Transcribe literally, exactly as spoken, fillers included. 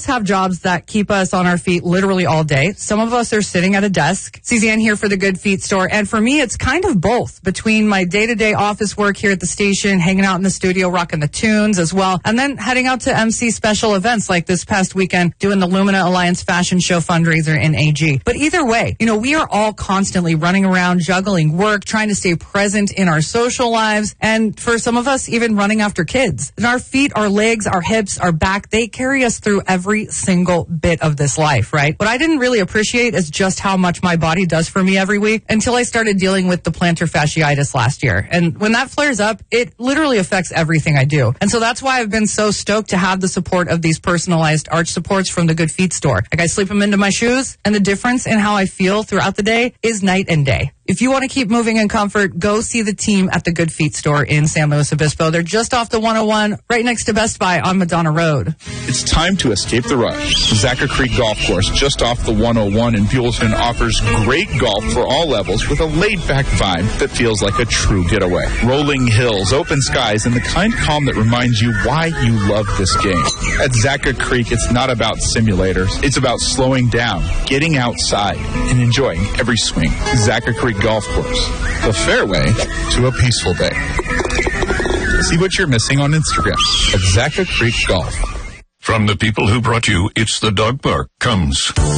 have jobs that keep us on our feet literally all day. Some of us are sitting at a desk. Suzanne here for the Good Feet store. And for me, it's kind of both between my day-to-day office work here at the station, hanging out in the studio, rocking the tunes as well, and then heading out to M C special events like this past weekend, doing the Lumina Alliance Fashion Show fundraiser in A G. But either way, you know, we are all constantly running around, juggling work, trying to stay present in our social lives, and for some of us, even running after kids. And our feet, our legs, our hips, our back, they carry us through every single bit of this life, right? What I didn't really appreciate is just how much my body does for me every week until I started dealing with the plantar fasciitis last year. And when that flares up, it literally affects everything I do. And so that's why I've been so stoked to have the support of these personalized arch supports from the Good Feet store. Like, I slip them into my shoes, and the difference in how I feel throughout the day is night and day. If you want to keep moving in comfort, go see the team at the Good Feet store in San Luis Obispo. They're just off the one oh one, right next to Best Buy on Madonna Road. It's time to escape the rush. Zacher Creek Golf Course, just off the one oh one in Buellton, offers great golf for all levels with a laid-back vibe that feels like a true getaway. Rolling hills, open skies, and the kind of calm that reminds you why you love this game. At Zacher Creek, it's not about simulators. It's about slowing down, getting outside, and enjoying every swing. Zacher Creek Golf Course, the fairway to a peaceful day. See what you're missing on Instagram at Zacher Creek Golf. From the people who brought you It's the Dog Park comes